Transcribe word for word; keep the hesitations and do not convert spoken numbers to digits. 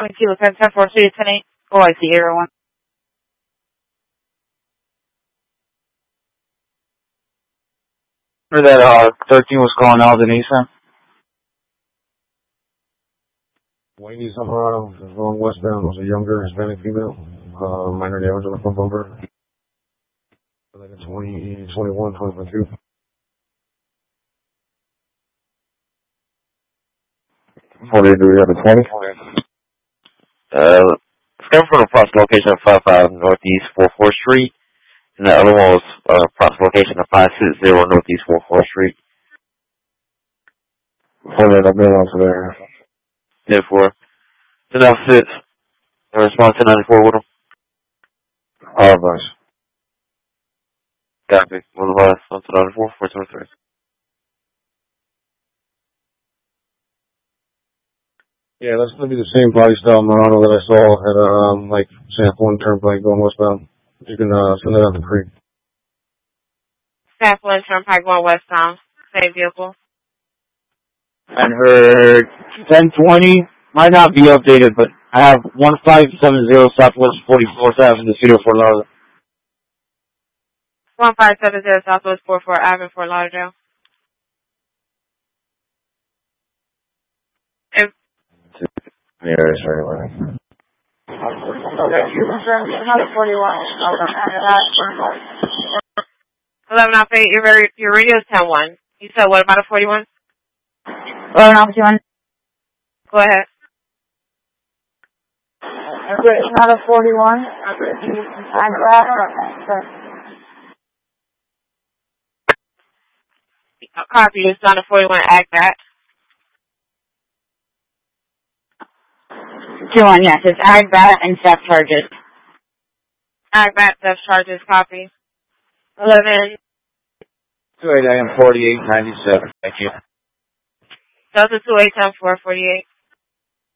Twin Kilo ten four three ten eight. Oh, I see everyone. Remember that uh, thirteen was calling out the Nissan? Wayne Zamorano is going westbound. Was a younger Hispanic female. Uh, minor damage on the front bumper. Like a twenty, twenty-one, twenty-two. What do you do? You have a twenty? Uh, it's coming from the approximate location of five five Northeast forty-fourth Street. And the other one was uh, approximate location of five sixty Northeast forty-fourth Street. What ended up being on there? Therefore, the now sits. I respond to ninety-four with them. All of us. Copy. One of us, one to ninety-four, four twenty-three. Yeah, that's going to be the same body style Murano that I saw at, um, like, San Juan Turnpike going westbound. You can, uh, send that out to Creek. San Juan Turnpike going westbound. Same vehicle. And her ten twenty might not be updated, but I have one five seven zero Southwest forty-fourth Avenue, Cedar, Fort Lauderdale. one five seven zero Southwest forty-fourth Avenue, Fort Lauderdale. And Yeah, it's right away. okay, you confirmed another forty-one. eleven off eight, your, your radio is ten one. You said what about a forty-one? eleven off one. Go ahead. Okay, not a forty-one. I got copy. It's not a forty-one. Act that. two one, yes. It's ag bat and theft charges. Ag bat, theft charges, copy. eleven. two eight A M forty-eight ninety-seven. Thank you. Delta two eight ten four forty-eight.